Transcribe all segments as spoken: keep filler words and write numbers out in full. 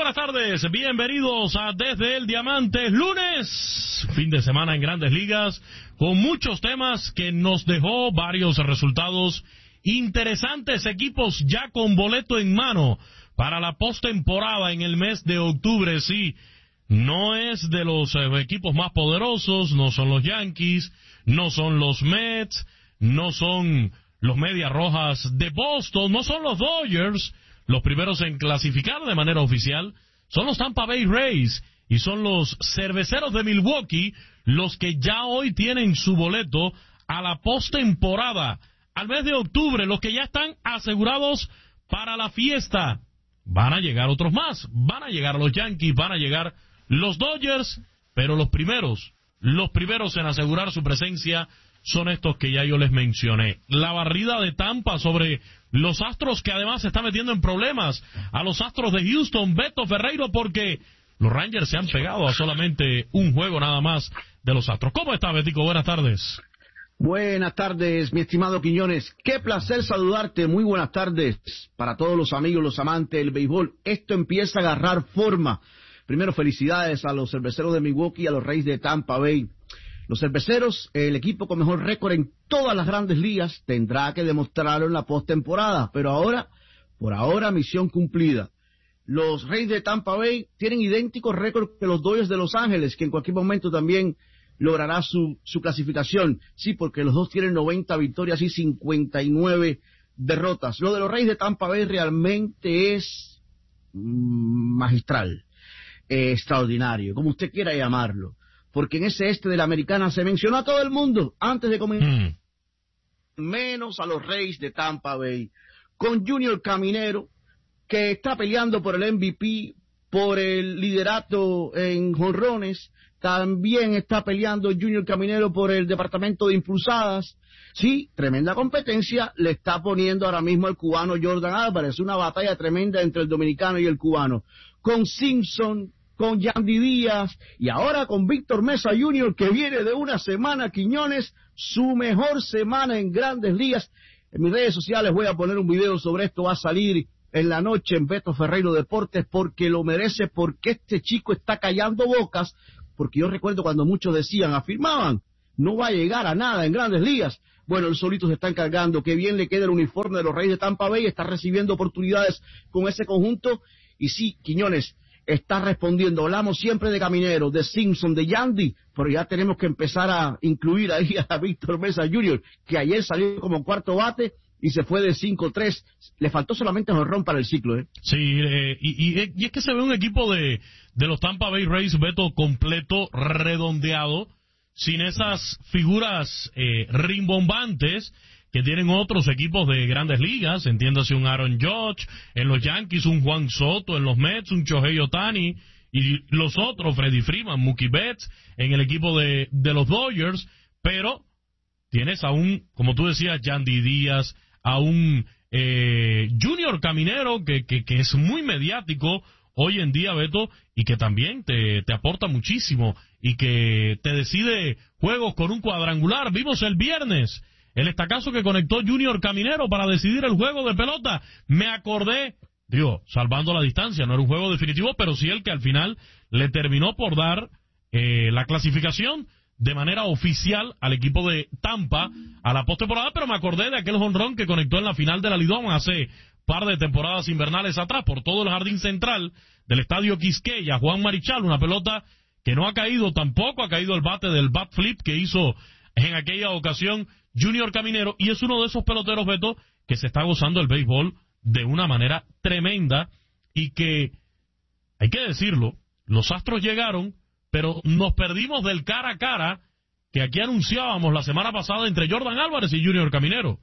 buenas tardes, bienvenidos a Desde el Diamante, lunes, fin de semana en Grandes Ligas, con muchos temas que nos dejó varios resultados interesantes, equipos ya con boleto en mano para la postemporada en el mes de octubre. Sí, no es de los eh, equipos más poderosos, no son los Yankees, no son los Mets, no son los Medias Rojas de Boston, no son los Dodgers. Los primeros en clasificar de manera oficial son los Tampa Bay Rays y son los Cerveceros de Milwaukee los que ya hoy tienen su boleto a la postemporada al mes de octubre, los que ya están asegurados para la fiesta. Van a llegar otros más, van a llegar los Yankees, van a llegar los Dodgers, pero los primeros, los primeros en asegurar su presencia son estos que ya yo les mencioné. La barrida de Tampa sobre los Astros, que además se está metiendo en problemas a los Astros de Houston, Beto Ferreiro, porque los Rangers se han pegado a solamente un juego nada más de los Astros. ¿Cómo está, Betico? Buenas tardes. Buenas tardes, mi estimado Quiñones. Qué placer saludarte. Muy buenas tardes para todos los amigos, los amantes del béisbol. Esto empieza a agarrar forma. Primero, felicidades a los Cerveceros de Milwaukee y a los Rays de Tampa Bay. Los Cerveceros, el equipo con mejor récord en todas las Grandes Ligas, tendrá que demostrarlo en la postemporada, pero ahora, por ahora, misión cumplida. Los Rays de Tampa Bay tienen idéntico récord que los Dodgers de Los Ángeles, que en cualquier momento también logrará su, su clasificación. Sí, porque los dos tienen noventa victorias y cincuenta y nueve derrotas. Lo de los Rays de Tampa Bay realmente es mmm, magistral, eh, extraordinario, como usted quiera llamarlo. Porque en ese este de la Americana se mencionó a todo el mundo antes de comenzar, mm. menos a los Rays de Tampa Bay, con Junior Caminero, que está peleando por el M V P, por el liderato en jonrones. También está peleando Junior Caminero por el departamento de impulsadas. Sí, tremenda competencia le está poniendo ahora mismo el cubano Jordan Álvarez, una batalla tremenda entre el dominicano y el cubano, con Simpson, con Yandy Díaz, y ahora con Víctor Mesa junior, que viene de una semana, Quiñones, su mejor semana en Grandes Ligas. En mis redes sociales voy a poner un video sobre esto, va a salir en la noche en Beto Ferreiro Deportes, porque lo merece, porque este chico está callando bocas, porque yo recuerdo cuando muchos decían, afirmaban, no va a llegar a nada en Grandes Ligas. Bueno, él solito se está encargando, que bien le queda el uniforme de los Reyes de Tampa Bay, está recibiendo oportunidades con ese conjunto, y sí, Quiñones, está respondiendo. Hablamos siempre de Caminero, de Simpson, de Yandy, pero ya tenemos que empezar a incluir ahí a Víctor Mesa junior, que ayer salió como cuarto bate y se fue de cinco tres. Le faltó solamente jonrón para el ciclo, ¿eh? Sí, eh, y, y, y es que se ve un equipo de, de los Tampa Bay Rays, Beto, completo, redondeado, sin esas figuras eh, rimbombantes que tienen otros equipos de Grandes Ligas, entiéndase un Aaron Judge, en los Yankees un Juan Soto, en los Mets un Shohei Ohtani, y los otros, Freddie Freeman, Mookie Betts, en el equipo de, de los Dodgers, pero tienes a un, como tú decías, Yandy Díaz, a un eh, Junior Caminero que, que, que es muy mediático hoy en día, Beto, y que también te, te aporta muchísimo, y que te decide juegos con un cuadrangular. Vimos el viernes el estacazo que conectó Junior Caminero para decidir el juego de pelota. Me acordé, digo, salvando la distancia, no era un juego definitivo, pero sí el que al final le terminó por dar eh, la clasificación de manera oficial al equipo de Tampa a la postemporada, pero me acordé de aquel jonrón que conectó en la final de la Lidón hace par de temporadas invernales atrás, por todo el jardín central del estadio Quisqueya, Juan Marichal, una pelota que no ha caído, tampoco ha caído el bate del bat flip que hizo en aquella ocasión Junior Caminero, y es uno de esos peloteros, Beto, que se está gozando el béisbol de una manera tremenda, y que, hay que decirlo, los Astros llegaron, pero nos perdimos del cara a cara que aquí anunciábamos la semana pasada entre Jordan Álvarez y Junior Caminero,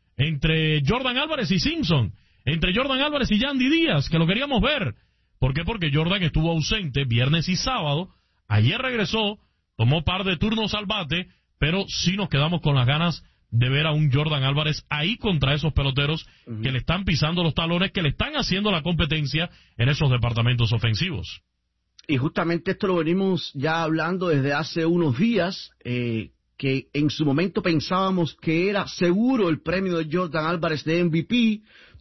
entre Jordan Álvarez y Simpson, entre Jordan Álvarez y Yandy Díaz, que lo queríamos ver. ¿Por qué? Porque Jordan estuvo ausente viernes y sábado, ayer regresó, tomó par de turnos al bate, pero sí nos quedamos con las ganas de ver a un Jordan Álvarez ahí contra esos peloteros uh-huh. que le están pisando los talones, que le están haciendo la competencia en esos departamentos ofensivos. Y justamente esto lo venimos ya hablando desde hace unos días, eh, que en su momento pensábamos que era seguro el premio de Jordan Álvarez de M V P,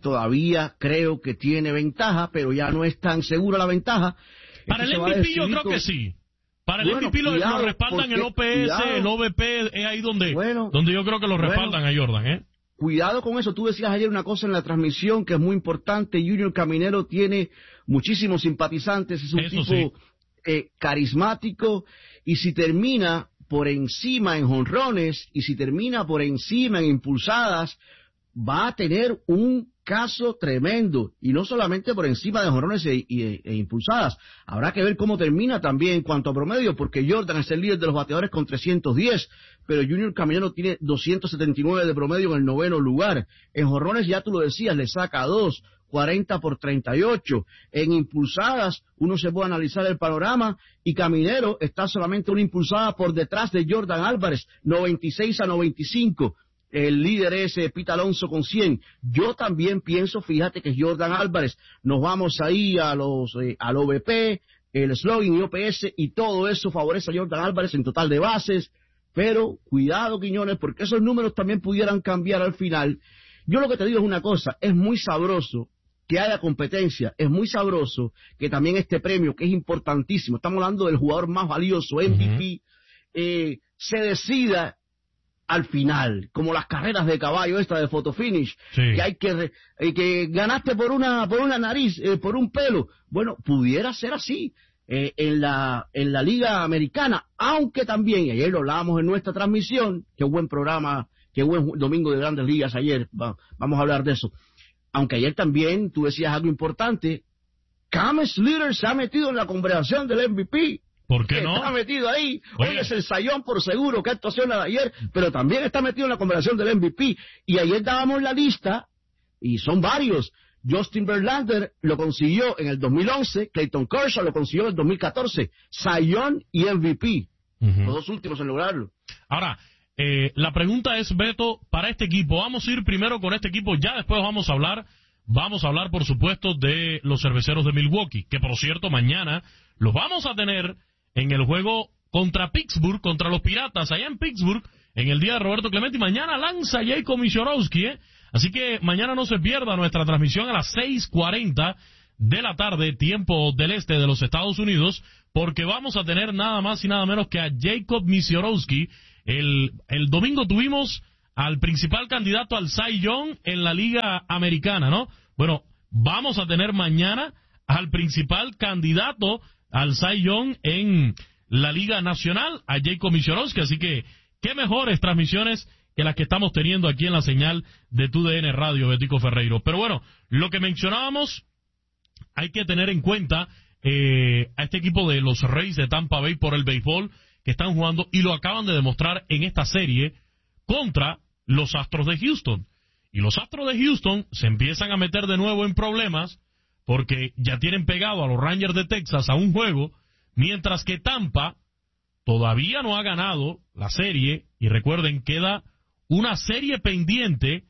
todavía creo que tiene ventaja, pero ya no es tan segura la ventaja. Para el M V P yo creo que sí. Para el bueno, M V P lo, cuidado, lo respaldan porque, el O P S, cuidado. el O V P, es ahí donde, bueno, donde yo creo que lo respaldan bueno, a Jordan, ¿eh? Cuidado con eso. Tú decías ayer una cosa en la transmisión que es muy importante. Junior Caminero tiene muchísimos simpatizantes, es un eso tipo sí. eh, carismático, y si termina por encima en jonrones y si termina por encima en impulsadas, va a tener un caso tremendo, y no solamente por encima de jonrones e, e, e impulsadas. Habrá que ver cómo termina también en cuanto a promedio, porque Jordan es el líder de los bateadores con trescientos diez, pero Junior Caminero tiene doscientos setenta y nueve de promedio en el noveno lugar. En jonrones, ya tú lo decías, le saca dos, cuarenta por treinta y ocho. En impulsadas, uno se puede analizar el panorama, y Caminero está solamente una impulsada por detrás de Jordan Álvarez, noventa y seis a noventa y cinco. El líder es eh, Pete Alonso con cien. Yo también pienso, fíjate, que Jordan Álvarez, nos vamos ahí a los eh, al O V P, el slugging y O P S, y todo eso favorece a Jordan Álvarez en total de bases, pero cuidado, Quiñones, porque esos números también pudieran cambiar al final. Yo lo que te digo es una cosa, es muy sabroso que haya competencia, es muy sabroso que también este premio, que es importantísimo, estamos hablando del jugador más valioso, M V P, uh-huh. eh, se decida al final, como las carreras de caballo esta de photo finish, sí. que hay que eh, que ganaste por una por una nariz, eh, por un pelo. Bueno, pudiera ser así eh, en la en la Liga Americana, aunque también, y ayer lo hablábamos en nuestra transmisión, qué buen programa, qué buen domingo de Grandes Ligas ayer, va, vamos a hablar de eso. Aunque ayer también tú decías algo importante, Cam Slater se ha metido en la conversación del M V P. ¿Por qué no? Está metido ahí. Hoy es el sayón por seguro, que actuación la de ayer, pero también está metido en la conversación del M V P. Y ayer dábamos la lista, y son varios. Justin Verlander lo consiguió en el dos mil once, Clayton Kershaw lo consiguió en el dos mil catorce, sayón y M V P. Uh-huh. Los dos últimos en lograrlo. Ahora, eh, la pregunta es, Beto, para este equipo, vamos a ir primero con este equipo, ya después vamos a hablar, vamos a hablar, por supuesto, de los Cerveceros de Milwaukee, que por cierto, mañana los vamos a tener en el juego contra Pittsburgh, contra los Piratas, allá en Pittsburgh, en el día de Roberto Clemente, y mañana lanza Jacob Misiorowski, ¿eh? Así que mañana no se pierda nuestra transmisión a las seis cuarenta de la tarde, tiempo del este de los Estados Unidos, porque vamos a tener nada más y nada menos que a Jacob Misiorowski. El, el domingo tuvimos al principal candidato al Cy Young en la Liga Americana, ¿no? Bueno, vamos a tener mañana al principal candidato al Cy Young en la Liga Nacional, a Jacob Misiorowski, así que qué mejores transmisiones que las que estamos teniendo aquí en la señal de T U D N Radio, Betico Ferreiro. Pero bueno, lo que mencionábamos, hay que tener en cuenta eh, a este equipo de los Rays de Tampa Bay por el béisbol que están jugando, y lo acaban de demostrar en esta serie contra los Astros de Houston. Y los Astros de Houston se empiezan a meter de nuevo en problemas, porque ya tienen pegado a los Rangers de Texas a un juego, mientras que Tampa todavía no ha ganado la serie, y recuerden, queda una serie pendiente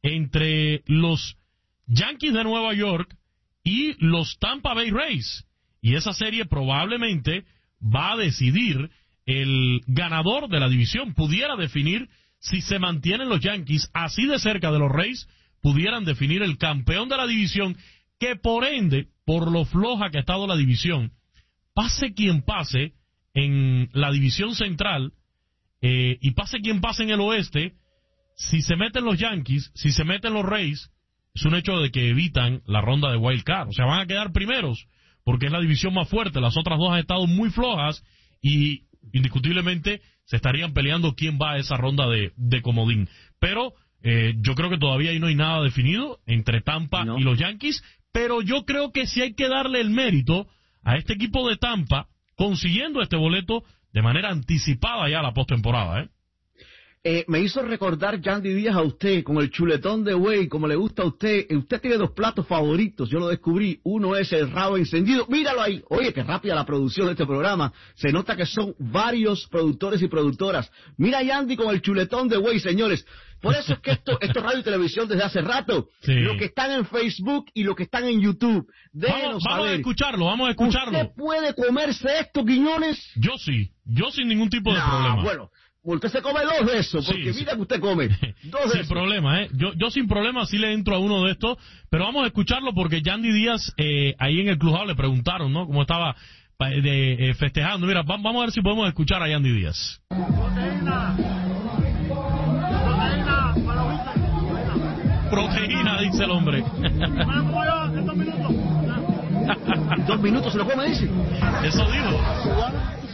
entre los Yankees de Nueva York y los Tampa Bay Rays, y esa serie probablemente va a decidir el ganador de la división, pudiera definir si se mantienen los Yankees así de cerca de los Rays, pudieran definir el campeón de la división, que por ende, por lo floja que ha estado la división, pase quien pase en la división central, eh, y pase quien pase en el oeste, si se meten los Yankees, si se meten los Rays, es un hecho de que evitan la ronda de Wild Card, o sea, van a quedar primeros, porque es la división más fuerte, las otras dos han estado muy flojas, y indiscutiblemente se estarían peleando quién va a esa ronda de, de comodín. Pero eh, yo creo que todavía ahí no hay nada definido entre Tampa no. y los Yankees, pero yo creo que sí hay que darle el mérito a este equipo de Tampa consiguiendo este boleto de manera anticipada ya a la postemporada, ¿eh? Eh, me hizo recordar, Yandy Díaz, a usted, con el chuletón de buey, como le gusta a usted. Usted tiene dos platos favoritos, yo lo descubrí. Uno es el rabo encendido. Míralo ahí. Oye, qué rápida la producción de este programa. Se nota que son varios productores y productoras. Mira a Yandy con el chuletón de buey, señores. Por eso es que esto, esto es radio y televisión desde hace rato. Sí. Lo que están en Facebook y lo que están en YouTube. Déjenos vamos, vamos a escucharlo, vamos a escucharlo. ¿Usted puede comerse esto, Quiñones? Yo sí, yo sin ningún tipo de no, problema. Bueno. Usted se come dos de esos, porque sí, mira sí. que usted come dos de Sin esos. problema, ¿eh? Yo, yo sin problema sí le entro a uno de estos, pero vamos a escucharlo porque Yandy Díaz, eh, ahí en el Clubhouse le preguntaron, ¿no? Cómo estaba de, eh, festejando. Mira, va, vamos a ver si podemos escuchar a Yandy Díaz. Proteína. Proteína para los Proteína, dice el hombre. En dos minutos se lo come, dice. Eso dijo.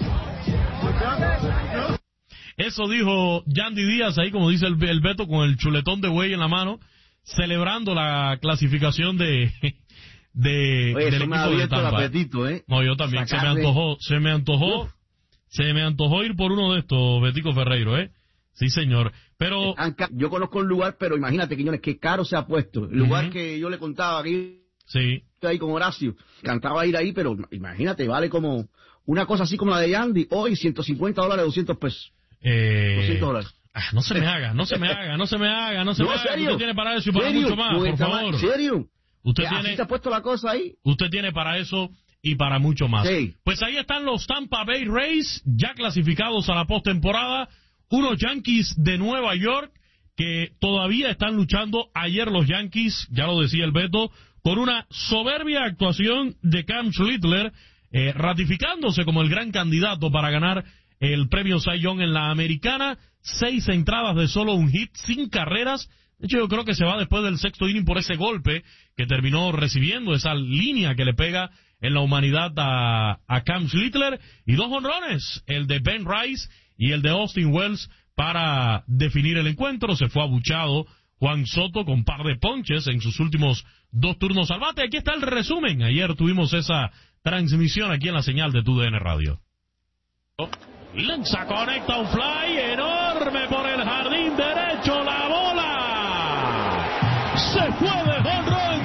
Eso dijo Yandy Díaz ahí, como dice el, el Beto, con el chuletón de buey en la mano, celebrando la clasificación de, de Oye, del eso me ha equipo de abierto el Tampa. apetito, ¿eh? No, yo también. Sacarle. Se me antojó, se me antojó, Uf. se me antojó ir por uno de estos, Betico Ferreiro, ¿eh? Sí, señor. Pero Yo conozco un lugar, pero imagínate, Quiñones, qué caro se ha puesto. El lugar Ujú. que yo le contaba aquí, sí, ahí con Horacio, cantaba ir ahí, pero imagínate, vale como una cosa así como la de Yandy, hoy ciento cincuenta dólares, doscientos pesos. eh, doscientos dólares. ah, no se me haga, no se me haga, no se me haga, no se No, me ¿en haga. serio? Usted tiene para eso y para ¿Serio? mucho más, Con por el tama- favor. ¿En serio? Usted ¿Así tiene, se ha puesto la cosa ahí? usted tiene para eso y para mucho más. Sí. Pues ahí están los Tampa Bay Rays, ya clasificados a la postemporada. Unos Yankees de Nueva York que todavía están luchando. Ayer los Yankees, ya lo decía el Beto, con una soberbia actuación de Cam Schlittler, eh, ratificándose como el gran candidato para ganar el premio Cy Young en la Americana. Seis entradas de solo un hit, sin carreras. De hecho, yo creo que se va después del sexto inning por ese golpe que terminó recibiendo, esa línea que le pega en la humanidad a, a Cam Schlittler. Y dos jonrones, el de Ben Rice y el de Austin Wells, para definir el encuentro. Se fue abuchado Juan Soto con par de ponches en sus últimos dos turnos al bate. Aquí está el resumen. Ayer tuvimos esa transmisión aquí en la señal de T U D N Radio. Lanza, conecta un fly enorme por el jardín derecho. La bola se fue de jonrón.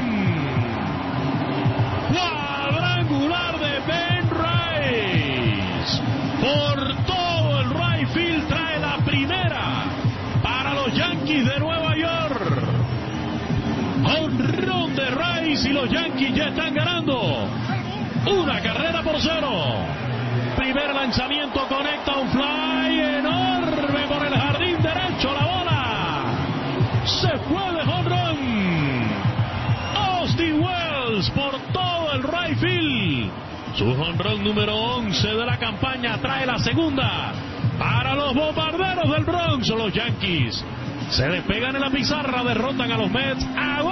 Cuadrangular de Ben Rice por todo el right field. Trae la primera para los Yankees de Nueva York. Jonrón de Rice y los Yankees ya están ganando una carrera por cero. Primer lanzamiento, conecta un fly enorme por el jardín derecho. La bola se fue de jonrón. Austin Wells por todo el right field. Su jonrón número once de la campaña, trae la segunda para los bombarderos del Bronx. Los Yankees se despegan en la pizarra, derrotan a los Mets.